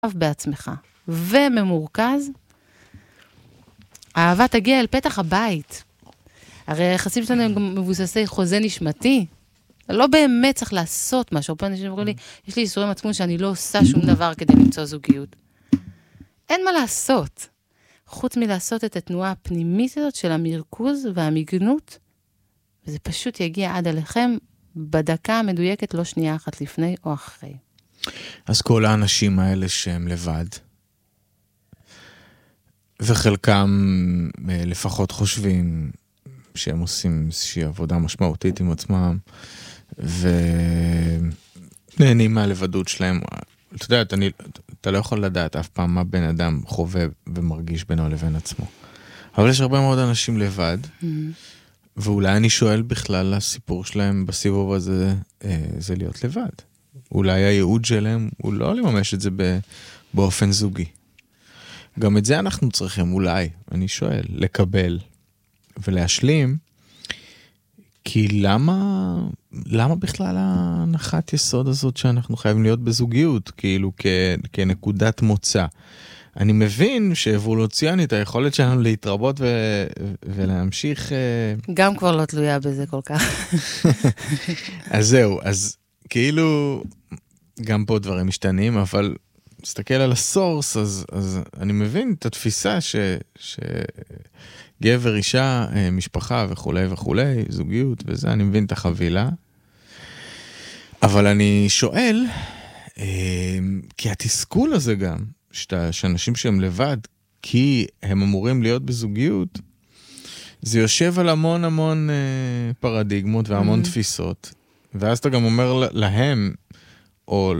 בעצמך, וממורכז, האהבה תגיע אל פתח הבית. הרי היחסים שלנו הם גם מבוססי חוזה נשמתי. לא באמת צריך לעשות משהו. פה אנשים אומרים לי, יש לי איסורים עצמם שאני לא עושה שום דבר כדי למצוא זוגיות. אין מה לעשות. חוץ מלעשות את התנועה הפנימית הזאת של המרכוז והמגנות, וזה פשוט יגיע עד אליכם בדקה המדויקת, לא שנייה אחת לפני או אחרי. אז כל האנשים האלה שהם לבד, וחלקם לפחות חושבים שהם עושים איזושהי עבודה משמעותית עם עצמם, ונהנים מהלבדות שלהם. אתה יודע, אתה לא יכול לדעת אף פעם מה בן אדם חווה ומרגיש בינו לבין עצמו. אבל יש הרבה מאוד אנשים לבד, ואולי אני שואל בכלל הסיפור שלהם בסיבוב הזה, זה להיות לבד. אולי הייעוד שלהם הוא לא לממש את זה באופן זוגי. גם את זה אנחנו צריכים, אולי, אני שואל, לקבל ולהשלים, כי למה בכלל ההנחת יסוד הזאת שאנחנו חייבים להיות בזוגיות, כאילו כנקודת מוצא? אני מבין שאבולוציונית היכולת שלנו להתרבות ולהמשיך... גם כבר לא תלויה בזה כל כך. אז זהו, אז כאילו גם פה דברים משתנים, אבל תסתכל על הסורס, אז אני מבין את התפיסה שגבר, אישה, משפחה וכולי וכולי, זוגיות וזה, אני מבין את החבילה. אבל אני שואל, כי התסכול הזה גם, שאנשים שהם לבד, כי הם אמורים להיות בזוגיות, זה יושב על המון המון פרדיגמות והמון תפיסות, ואז אתה גם אומר להם, או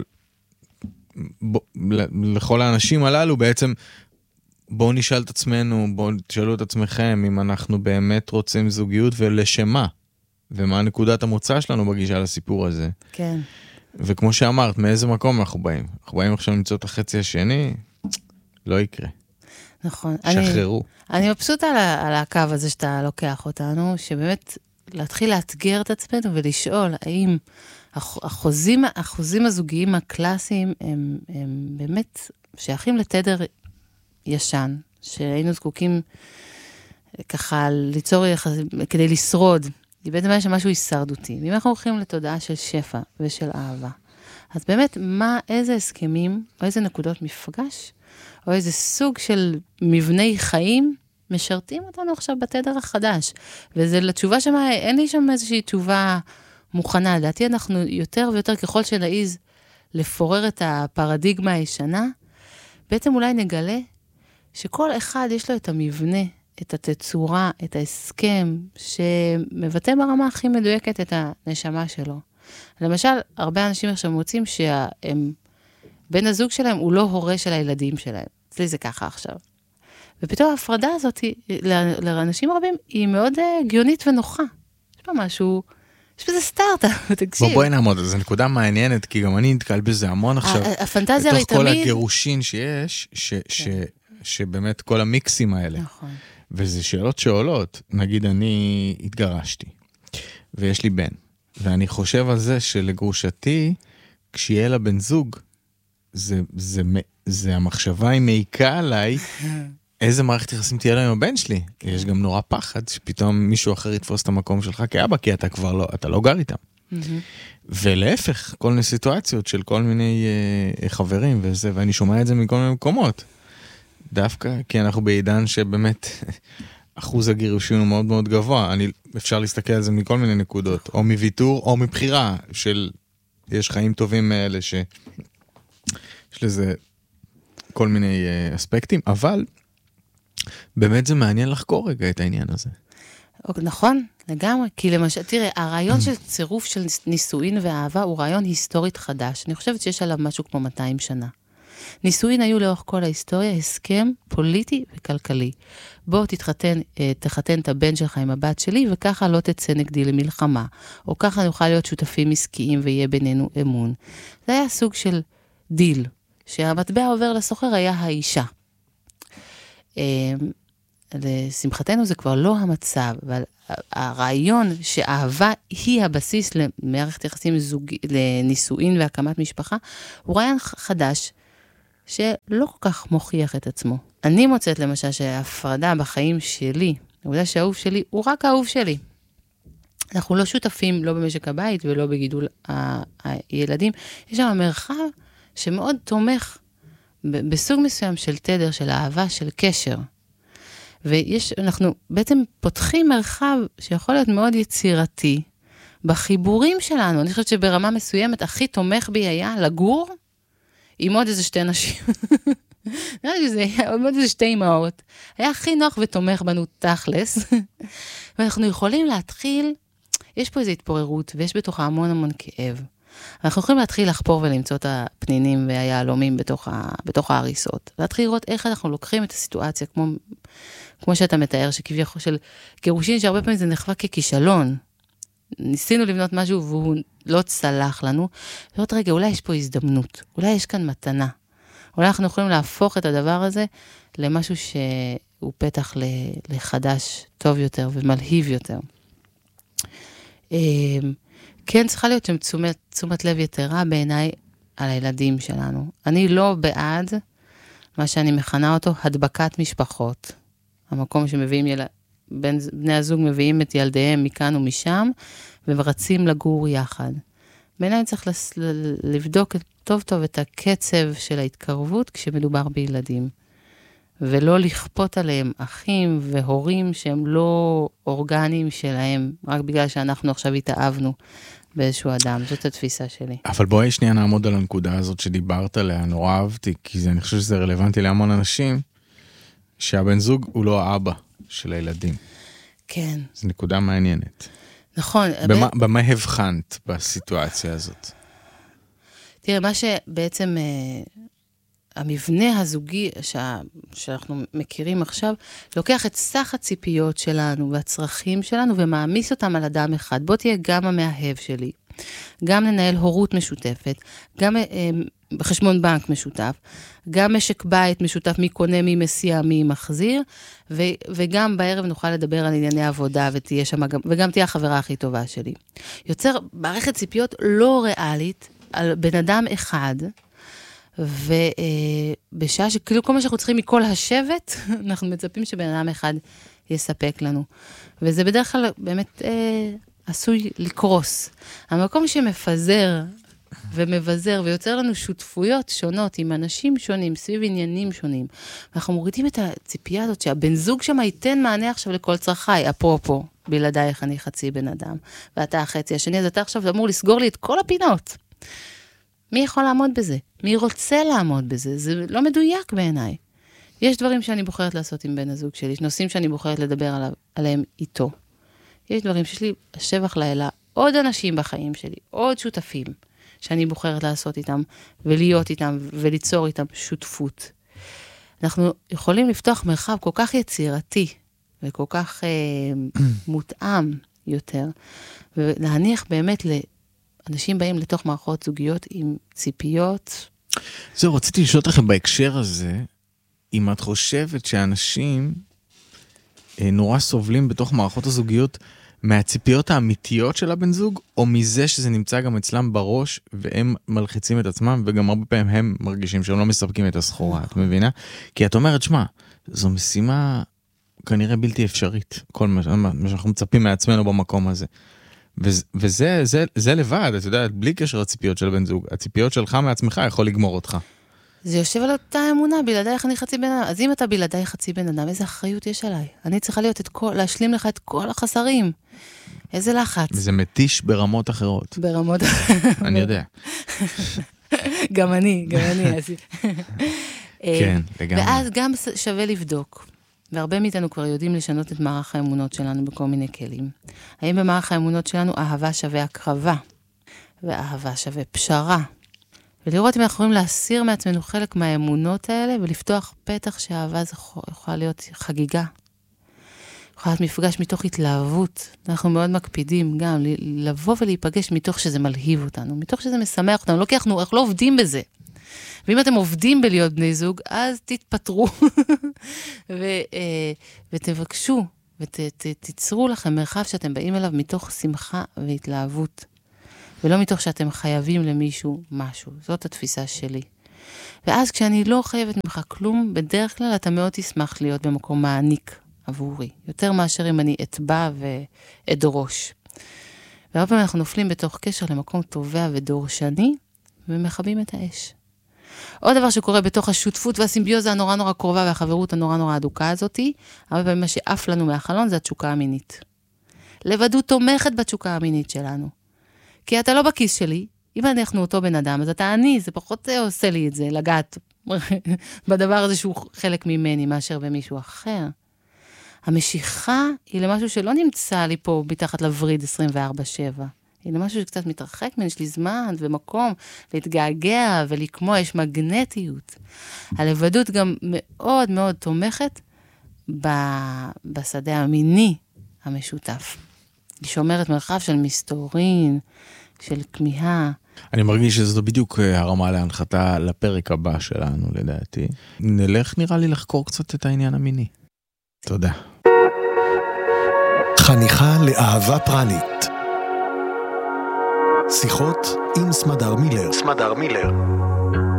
לכל האנשים הללו, בעצם בואו נשאל את עצמנו, בואו תשאלו את עצמכם, אם אנחנו באמת רוצים זוגיות ולשמה, ומה נקודת המוצא שלנו בגישה לסיפור הזה. כן. וכמו שאמרת, מאיזה מקום אנחנו באים? אנחנו באים עכשיו למצוא את החצי השני, לא יקרה. נכון. שחררו. אני מבסוט על הקו הזה שאתה לוקח אותנו, שבאמת להתחיל לאתגר את עצמנו ולשאול, האם החוזים הזוגיים הקלאסיים הם באמת שייכים לתדר ישן, שהיינו זקוקים ככה ליצור כדי לשרוד. בעצם יש משהו הישרדותי. אם אנחנו הולכים לתודעה של שפע ושל אהבה, אז באמת איזה הסכמים, או איזה נקודות מפגש, או איזה סוג של מבני חיים, משרתים אותנו עכשיו בתדר החדש. וזה לתשובה שמה, אין לי שם איזושהי תשובה מוכנה. לדעתי אנחנו יותר ויותר ככל שנעיז לפורר את הפרדיגמה הישנה, בעצם אולי נגלה שכל אחד יש לו את המבנה, את התצורה, את ההסכם, שמבטא ברמה הכי מדויקת את הנשמה שלו. למשל, הרבה אנשים עכשיו מוצאים בן הזוג שלהם הוא לא הורה של הילדים שלהם. אצלי זה ככה עכשיו. ופתאום ההפרדה הזאת, לאנשים רבים, היא מאוד הגיונית ונוחה. יש פה משהו, יש בזה סטארט-אפ, תקשיב. בואי נעמוד, זו נקודה מעניינת, כי גם אני נתקל בזה המון עכשיו. הפנטזיה הרי תמיד... בתוך כל הגירושין שיש, שבאמת כל המיקסים האלה. נכון. וזה שאלות שעולות. נגיד, אני התגרשתי, ויש לי בן. ואני חושב על זה שלגרושתי, כשיהיה לה בן זוג, זה המחשבה היא מעיקה עליי, איזה מערכת יחסים תהיה לה עם הבן שלי. יש גם נורא פחד שפתאום מישהו אחר יתפוס את המקום שלך כאבא, כי אתה כבר לא, אתה לא גר איתם. ולהפך, כל מיני סיטואציות של כל מיני חברים וזה, ואני שומע את זה מכל מיני מקומות. דווקא כי אנחנו בעידן שבאמת אחוז הגירושים הוא מאוד מאוד גבוה. אפשר להסתכל על זה מכל מיני נקודות, או מוויתור או מבחירה של יש חיים טובים מאלה שיש לזה כל מיני אספקטים, אבל באמת זה מעניין לחקור רגע את העניין הזה. נכון, לגמרי. כי למשל, תראה, הרעיון של צירוף של נישואין ואהבה הוא רעיון היסטורית חדש. אני חושבת שיש עליו משהו כמו 200 שנה. נישואין היו לאורך כל ההיסטוריה הסכם פוליטי וכלכלי. בוא תחתן את הבן שלך עם הבת שלי, וככה לא תצא נגדי למלחמה. או ככה נוכל להיות שותפים עסקיים ויהיה בינינו אמון. זה היה סוג של דיל, שהמטבע עובר לסוחר היה האישה. לשמחתנו זה כבר לא המצב, אבל הרעיון שאהבה היא הבסיס למערכת יחסים לנישואין והקמת משפחה, הוא רעיון חדש, שלא כל כך מוכיח את עצמו. אני מוצאת למשל שההפרדה בחיים שלי, העובדה שהאהוב שלי הוא רק האהוב שלי. אנחנו לא שותפים, לא במשק הבית ולא בגידול הילדים. יש שם מרחב שמאוד תומך בסוג מסוים של תדר, של אהבה, של קשר. אנחנו בעצם פותחים מרחב שיכול להיות מאוד יצירתי, בחיבורים שלנו. אני חושבת שברמה מסוימת הכי תומך בי היה לגור עם עוד איזה שתי נשים. עוד איזה שתי אמהות. היה הכי נוח ותומך בנו תכלס. ואנחנו יכולים להתחיל, יש פה איזו התפוררות, ויש בתוכה המון כאב. אנחנו יכולים להתחיל לחפור ולמצוא את הפנינים והיעלומים בתוך ההריסות. להתחיל לראות איך אנחנו לוקחים את הסיטואציה, כמו שאתה מתאר, שכביכול של גירושין, שהרבה פעמים זה נחווה ככישלון. ניסינו לבנות משהו והוא לא צלח לנו. ועוד רגע, אולי יש פה הזדמנות. אולי יש כאן מתנה. אולי אנחנו יכולים להפוך את הדבר הזה למשהו שהוא פתח לחדש טוב יותר ומלהיב יותר. כן, צריכה להיות שם תשומת לב יתרה בעיניי על הילדים שלנו. אני לא בעד מה שאני מכנה אותו, הדבקת משפחות. המקום שמביאים בני הזוג מביאים את ילדיהם מכאן ומשם, ורצים לגור יחד. בעיניי צריך לבדוק טוב טוב את הקצב של ההתקרבות כשמדובר בילדים. ולא לכפות עליהם אחים והורים שהם לא אורגניים שלהם, רק בגלל שאנחנו עכשיו התאהבנו באיזשהו אדם. זאת התפיסה שלי. אבל בואי שנייה נעמוד על הנקודה הזאת שדיברת עליה, נורא אהבתי, כי אני חושב שזה רלוונטי להמון אנשים, שהבן זוג הוא לא האבא של הילדים. כן. זו נקודה מעניינת. נכון. במה הבחנת בסיטואציה הזאת? תראה, מה שבעצם המבנה הזוגי שאנחנו מכירים עכשיו, לוקח את סך הציפיות שלנו והצרכים שלנו ומעמיס אותם על אדם אחד. בוא תהיה גם המאהב שלי, גם לנהל הורות משותפת, גם בחשבון בנק משותף, גם משק בית משותף, מי קונה, מי מסיע, מי מחזיר, וגם בערב נוכל לדבר על ענייני עבודה, וגם תהיה החברה הכי טובה שלי. יוצר מערכת ציפיות לא ריאלית על בן אדם אחד, ובשעה שכאילו כל מה שאנחנו צריכים מכל השבט, אנחנו מצפים שבן אדם אחד יספק לנו. וזה בדרך כלל באמת עשוי לקרוס. המקום שמפזר ומבזר ויוצר לנו שותפויות שונות עם אנשים שונים, סביב עניינים שונים. ואנחנו מורידים את הציפייה הזאת שהבן זוג שם ייתן מענה עכשיו לכל צרכי, אפרופו, בלעדייך אני חצי בן אדם, ואתה החצי השני, אז אתה עכשיו אמור לסגור לי את כל הפינות. מי יכול לעמוד בזה? מי רוצה לעמוד בזה? זה לא מדויק בעיניי. יש דברים שאני בוחרת לעשות עם בן הזוג שלי, יש נושאים שאני בוחרת לדבר עליהם איתו. יש דברים שיש לי שבח לילה, עוד אנשים בחיים שלי, עוד שותפים שאני בוחרת לעשות איתם, ולהיות איתם, וליצור איתם שותפות. אנחנו יכולים לפתוח מרחב כל כך יצירתי, וכל כך מותאם יותר, ולהניח באמת אנשים באים לתוך מערכות זוגיות עם ציפיות. זהו, רציתי לשאול לכם בהקשר הזה, אם את חושבת שאנשים נורא סובלים בתוך מערכות הזוגיות מהציפיות האמיתיות של הבן זוג, או מזה שזה נמצא גם אצלם בראש, והם מלחיצים את עצמם, וגם הרבה פעמים הם מרגישים שהם לא מספקים את הסחורה, את מבינה? כי את אומרת, שמה, זו משימה כנראה בלתי אפשרית, כל מה שאנחנו מצפים מעצמנו במקום הזה. וזה לבד, אתה יודע, בלי קשר לציפיות של הבן זוג, הציפיות שלך מעצמך יכול לגמור אותך. זה יושב על אותה אמונה, בלעדייך אני חצי בן אדם. אז אם אתה בלעדיי חצי בן אדם, איזה אחריות יש עליי? אני צריכה להשלים לך את כל החסרים. איזה לחץ. וזה מתיש ברמות אחרות. ברמות אחרות. אני יודע. גם אני. כן, לגמרי. ואז גם שווה לבדוק. והרבה מאיתנו כבר יודעים לשנות את מערך האמונות שלנו בכל מיני כלים. האם במערך האמונות שלנו אהבה שווה הקרבה, ואהבה שווה פשרה. ולראות אם אנחנו יכולים להסיר מעצמנו חלק מהאמונות האלה, ולפתוח פתח שהאהבה זה יכולה להיות חגיגה. יכולה להיות מפגש מתוך התלהבות. אנחנו מאוד מקפידים גם לבוא ולהיפגש מתוך שזה מלהיב אותנו, מתוך שזה משמח אותנו. לא כי אנחנו לא עובדים בזה. ואם אתם עובדים בלהיות בני זוג, אז תתפטרו ותבקשו ותיצרו לכם מרחב שאתם באים אליו מתוך שמחה והתלהבות, ולא מתוך שאתם חייבים למישהו משהו. זאת התפיסה שלי. ואז כשאני לא חייבת ממך כלום, בדרך כלל אתה מאוד תשמח להיות במקום מעניק עבורי, יותר מאשר אם אני אתבע ואדרוש. והרבה פעמים אנחנו נופלים בתוך קשר למקום טובע ודורשני, ומחבים את האש. עוד דבר שקורה בתוך השותפות והסימביוזה הנורא נורא קרובה, והחברות הנורא נורא הדוקה הזאת, הרבה פעמים מה שאף לנו מהחלון זה התשוקה המינית. לבדות תומכת בתשוקה המינית שלנו. כי אתה לא בכיס שלי, אם אנחנו אותו בן אדם, אז אתה עני, זה פחות עושה לי את זה, לגעת בדבר הזה שהוא חלק ממני, מאשר במישהו אחר. המשיכה היא למשהו שלא נמצא לי פה מתחת לווריד 24/7. היא למשהו שקצת מתרחק ממני, יש לי זמן ומקום להתגעגע ולקמוע, יש מגנטיות. הלבדות גם מאוד מאוד תומכת בשדה המיני המשותף. היא שומרת מרחב של מסתורין, של כמיהה. אני מרגיש שזו בדיוק הרמה להנחתה לפרק הבא שלנו, לדעתי. נלך נראה לי לחקור קצת את העניין המיני. תודה. חניכה לאהבה פרנית. שיחות עם סמדר מילר.